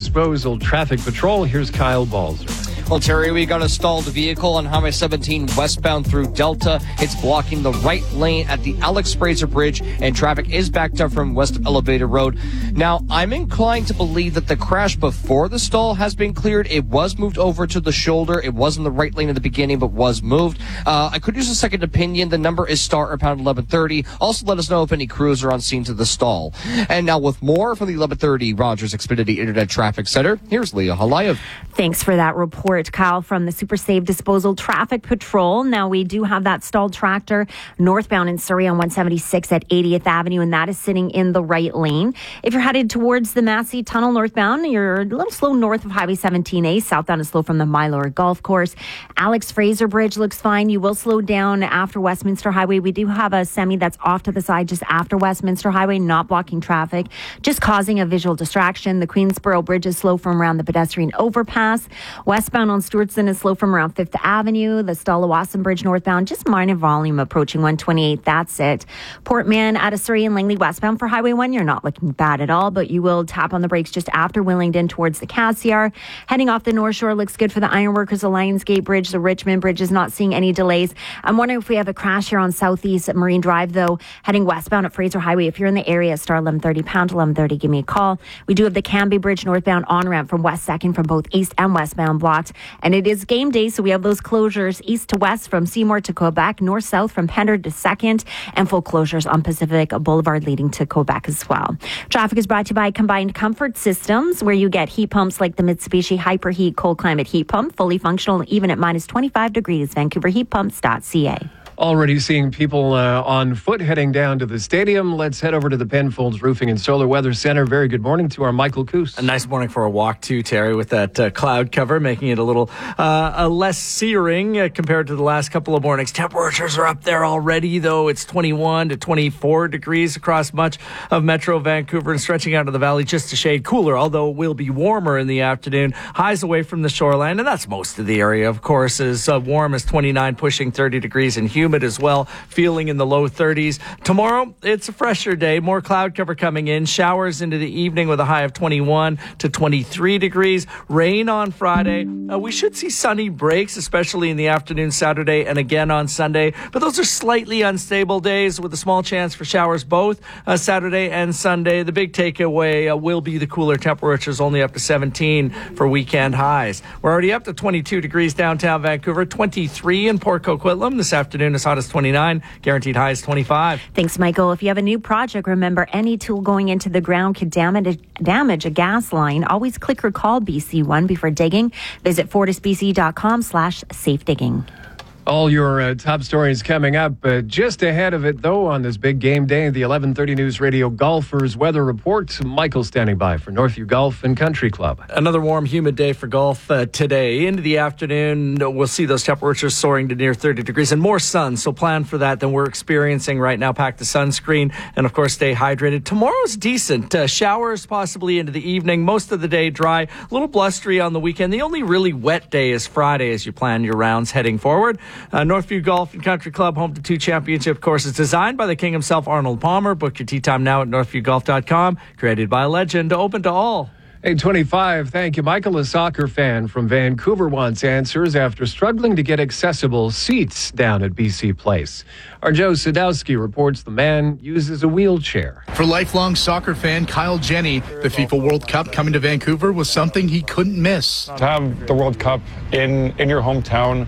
Disposal Traffic Patrol. Here's Kyle Balzer. Well, Terry, we got a stalled vehicle on Highway 17 westbound through Delta. It's blocking the right lane at the Alex Fraser Bridge, and traffic is backed up from West Elevator Road. Now, I'm inclined to believe that the crash before the stall has been cleared. It was moved over to the shoulder. It was in the right lane at the beginning, but was moved. I could use a second opinion. The number is star or pound 1130. Also, let us know if any crews are on scene to the stall. And now with more from the 1130 Rogers Xfinity Internet Traffic Center, here's Leah Halayev. Thanks for that report, Kyle, from the Super Safe Disposal Traffic Patrol. Now, we do have that stalled tractor northbound in Surrey on 176 at 80th Avenue, and that is sitting in the right lane. If you're headed towards the Massey Tunnel northbound, you're a little slow north of Highway 17A. Southbound is slow from the Mylor Golf Course. Alex Fraser Bridge looks fine. You will slow down after Westminster Highway. We do have a semi that's off to the side just after Westminster Highway, not blocking traffic, just causing a visual distraction. The Queensboro Bridge is slow from around the pedestrian overpass. Westbound on Stewartson is slow from around 5th Avenue. The Stallawasam Bridge northbound, just minor volume approaching 128. That's it. Portman out of Surrey and Langley westbound for Highway 1. You're not looking bad at all, but you will tap on the brakes just after Willingdon towards the Cassiar. Heading off the North Shore looks good for the Ironworkers Alliance Gate Bridge. The Richmond Bridge is not seeing any delays. I'm wondering if we have a crash here on Southeast Marine Drive, though. Heading westbound at Fraser Highway. If you're in the area, star 1130, pound 1130, give me a call. We do have the Canby Bridge northbound on-ramp from West 2nd from both east and westbound blocked. And it is game day, so we have those closures east to west from Seymour to Quebec, north-south from Pender to 2nd, and full closures on Pacific Boulevard leading to Quebec as well. Traffic is brought to you by Combined Comfort Systems, where you get heat pumps like the Mitsubishi Hyperheat Cold Climate Heat Pump, fully functional even at minus 25 degrees. VancouverHeatPumps.ca. Already seeing people on foot heading down to the stadium. Let's head over to the Penfolds Roofing and Solar Weather Center. Very good morning to our Michael Coos. A nice morning for a walk too, Terry, with that cloud cover, making it a little less searing compared to the last couple of mornings. Temperatures are up there already, though. It's 21 to 24 degrees across much of Metro Vancouver and stretching out of the valley just a shade cooler, although it will be warmer in the afternoon. Highs away from the shoreline, and that's most of the area, of course, is warm as 29, pushing 30 degrees and humid as well, feeling in the low 30s. Tomorrow, it's a fresher day, more cloud cover coming in, showers into the evening with a high of 21 to 23 degrees, rain on Friday. We should see sunny breaks, especially in the afternoon Saturday and again on Sunday, but those are slightly unstable days with a small chance for showers both Saturday and Sunday. The big takeaway will be the cooler temperatures, only up to 17 for weekend highs. We're already up to 22 degrees downtown Vancouver, 23 in Port Coquitlam. This afternoon, as hot as 29, guaranteed high is 25. Thanks, Michael. If you have a new project, remember any tool going into the ground could damage a gas line. Always click or call BC1 before digging. Visit fortisbc.com/safe digging. All your top stories coming up. Just ahead of it, though, on this big game day, the 1130 News Radio Golfers Weather Report. Michael standing by for Northview Golf and Country Club. Another warm, humid day for golf today. Into the afternoon, we'll see those temperatures soaring to near 30 degrees and more sun, so plan for that than we're experiencing right now. Pack the sunscreen and, of course, stay hydrated. Tomorrow's decent. Showers possibly into the evening. Most of the day dry. A little blustery on the weekend. The only really wet day is Friday as you plan your rounds heading forward. Northview Golf and Country Club, home to 2 championship courses designed by the king himself, Arnold Palmer. Book your tee time now at northviewgolf.com. Created by a legend, open to all. 8:25. Thank you. Michael, a soccer fan from Vancouver, wants answers after struggling to get accessible seats down at BC Place. Our Joe Sadowski reports the man uses a wheelchair. For lifelong soccer fan Kyle Jenny, the FIFA World Cup coming to Vancouver was something he couldn't miss. To have the World Cup in your hometown,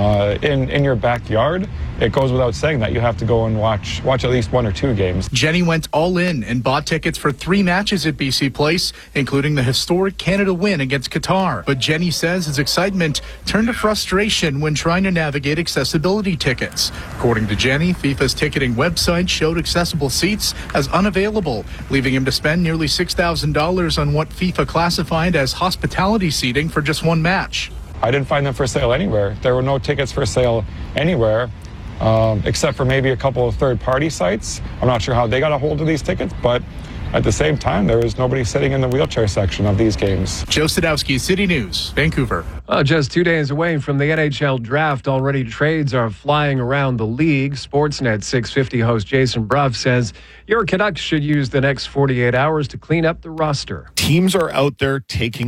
in your backyard, it goes without saying that you have to go and watch at least 1 or 2 games. Jenny went all in and bought tickets for 3 matches at BC Place, including the historic Canada win against Qatar. But Jenny says his excitement turned to frustration when trying to navigate accessibility tickets. According to Jenny, FIFA's ticketing website showed accessible seats as unavailable, leaving him to spend nearly $6,000 on what FIFA classified as hospitality seating for just 1 match. I didn't find them for sale anywhere. There were no tickets for sale anywhere. Except for maybe a couple of third-party sites. I'm not sure how they got a hold of these tickets, but at the same time, there was nobody sitting in the wheelchair section of these games. Joe Sadowski, City News, Vancouver. Just 2 days away from the NHL draft, already trades are flying around the league. Sportsnet 650 host Jason Bruff says your Canucks should use the next 48 hours to clean up the roster. Teams are out there taking